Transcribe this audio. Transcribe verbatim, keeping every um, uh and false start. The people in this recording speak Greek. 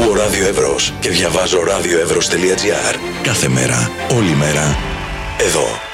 Ακούω Ράδιο Εύρος και διαβάζω ραδιοεύρος τελεία τζι άρ. Κάθε μέρα, όλη μέρα, εδώ.